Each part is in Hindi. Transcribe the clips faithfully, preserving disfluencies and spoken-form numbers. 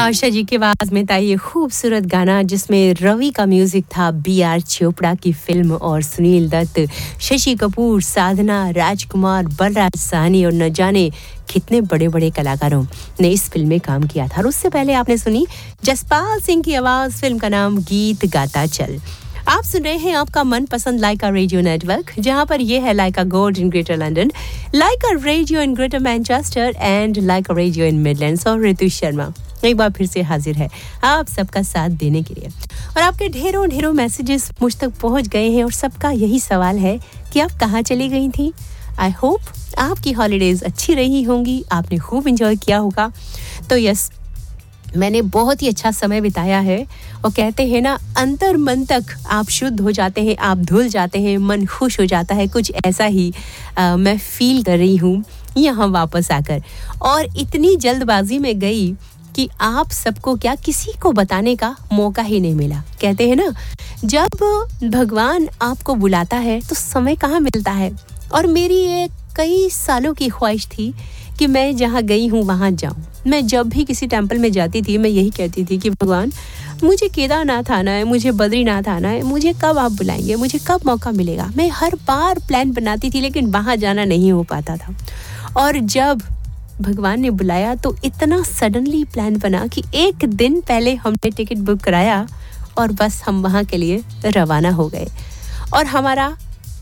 आशा जी की आवाज में था ये खूबसूरत गाना जिसमें रवि का म्यूजिक था बी आर चोपड़ा की फिल्म और सुनील दत्त, शशि कपूर, साधना, राजकुमार, बलराज साहनी और न जाने कितने बड़े-बड़े कलाकारों ने इस फिल्म में काम किया था। और उससे पहले आपने सुनी जसपाल सिंह की आवाज, फिल्म का नाम गीत गाता चल। आप सुन रहे हैं आपका मनपसंद लाइका रेडियो नेटवर्क, जहां पर ये है लाइका gold in greater London, Lyca radio in greater Manchester and Lyca radio in Midlands. और ऋतु शर्मा एक बार फिर से हाजिर है आप सबका साथ देने के लिए। और आपके ढेरों ढेरों मैसेजेस मुझ तक पहुंच गए हैं और सबका यही सवाल है कि आप कहाँ चली गई थी। आई होप आपकी हॉलीडेज अच्छी रही होंगी, आपने खूब एंजॉय किया होगा। तो यस, मैंने बहुत ही अच्छा समय बिताया है और कहते हैं ना, अंतर मन तक आप शुद्ध हो जाते हैं, आप धुल जाते हैं, मन खुश हो जाता है। कुछ ऐसा ही आ, मैं फील कर रही हूँ यहाँ वापस आकर। और इतनी जल्दबाजी में गई कि आप सबको क्या किसी को बताने का मौका ही नहीं मिला। कहते हैं ना, जब भगवान आपको बुलाता है तो समय कहाँ मिलता है। और मेरी ये कई सालों की ख्वाहिश थी कि मैं जहाँ गई हूँ वहाँ जाऊँ। मैं जब भी किसी टेंपल में जाती थी मैं यही कहती थी कि भगवान, मुझे केदारनाथ आना है, मुझे बद्रीनाथ आना है, मुझे कब आप बुलाएंगे, मुझे कब मौका मिलेगा। मैं हर बार प्लान बनाती थी लेकिन वहाँ जाना नहीं हो पाता था। और जब भगवान ने बुलाया तो इतना सडनली प्लान बना कि एक दिन पहले हमने टिकट बुक कराया और बस हम वहाँ के लिए रवाना हो गए। और हमारा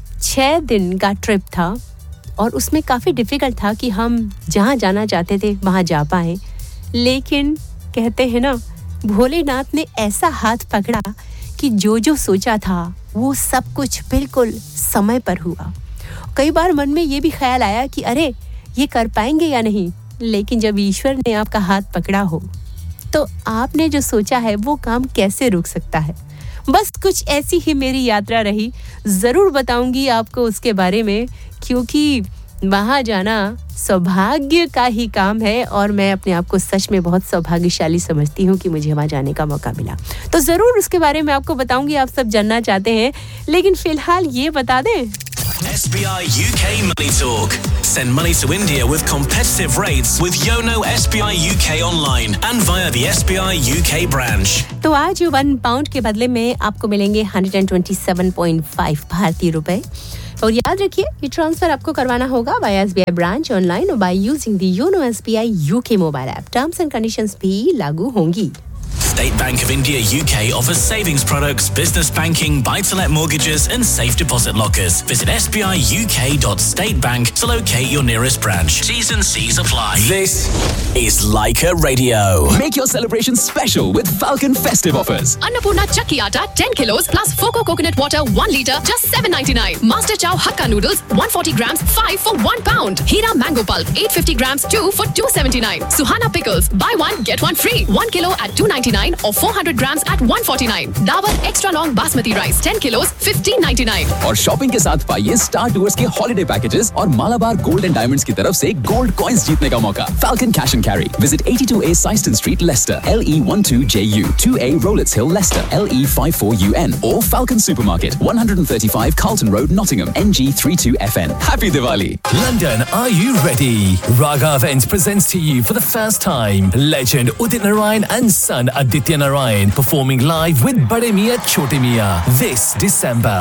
छः दिन का ट्रिप था और उसमें काफ़ी डिफ़िकल्ट था कि हम जहाँ जाना चाहते थे वहाँ जा पाएँ। लेकिन कहते हैं ना, भोलेनाथ ने ऐसा हाथ पकड़ा कि जो जो सोचा था वो सब कुछ बिल्कुल समय पर हुआ। कई बार मन में ये भी ख्याल आया कि अरे ये कर पाएंगे या नहीं, लेकिन जब ईश्वर ने आपका हाथ पकड़ा हो तो आपने जो सोचा है वो काम कैसे रुक सकता है। बस कुछ ऐसी ही मेरी यात्रा रही। ज़रूर बताऊंगी आपको उसके बारे में, क्योंकि वहाँ जाना सौभाग्य का ही काम है और मैं अपने आप को सच में बहुत सौभाग्यशाली समझती हूँ कि मुझे वहाँ जाने का मौका मिला। तो ज़रूर उसके बारे में आपको बताऊंगी, आप सब जानना चाहते हैं। लेकिन फ़िलहाल ये बता दें, S B I U K Money Talk. Send money to India with competitive rates with Yono S B I U K online and via the S B I U K branch. तो आज वन पाउंड के बदले में आपको मिलेंगे one hundred twenty-seven point five भारतीय रुपए। और याद रखिए, ये ट्रांसफर आपको करवाना होगा via S B I branch online और by using the Yono S B I U K mobile app. Terms and conditions भी लागू होंगी। State Bank of India U K offers savings products, business banking, buy-to-let mortgages and safe deposit lockers. Visit s b i u k dot state bank to locate your nearest branch. T's and C's apply. This is Laika Radio. Make your celebration special with Falcon festive offers. Annapurna Chakki Atta ten kilos plus Foco coconut water one litre just seven ninety-nine. Master Chow Hakka noodles one hundred forty grams five for one pound. Hira mango pulp eight hundred fifty grams two for two seventy-nine. Suhana pickles buy one get one free. one kilo at two ninety-nine. Or four hundred grams at one forty-nine. Dabur extra long basmati rice ten kilos fifteen ninety-nine. और शॉपिंग के साथ पाइए स्टार टूर्स के हॉलिडे पैकेजेस और मालाबार गोल्ड एंड डायमंड्स की तरफ से गोल्ड कॉइंस जीतने का मौका। Falcon Cash and Carry. Visit eighty-two A Syston Street, Leicester, L E twelve J U, two A Rowletts Hill, Leicester, L E fifty-four U N, or Falcon Supermarket, one thirty-five Carlton Road, Nottingham, N G thirty-two F N. Happy Diwali! London, are you ready? Raga Events presents to you for the first time legend Udit Narayan and son Aditya Narayan performing live with Bade Miyan Chote Miyan this December.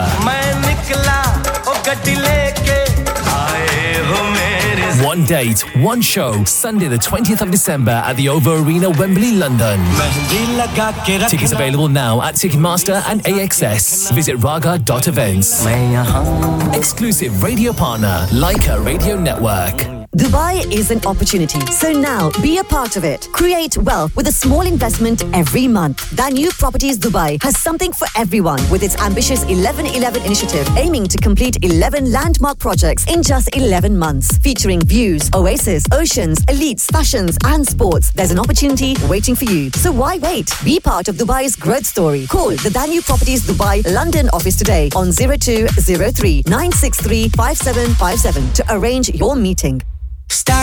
One date, one show, Sunday the twentieth of December at the O V O Arena, Wembley, London. Tickets available now at Ticketmaster and A X S. Visit raga dot events. Exclusive radio partner, Laika Radio Network. Dubai is an opportunity, so now be a part of it. Create wealth with a small investment every month. Danube Properties Dubai has something for everyone with its ambitious eleven eleven initiative, aiming to complete eleven landmark projects in just eleven months, featuring views, oasis, oceans, elites, fashions and sports. There's an opportunity waiting for you. So why wait? Be part of Dubai's growth story. Call the Danube Properties Dubai London office today on zero two zero three nine six three five seven five seven to arrange your meeting. Start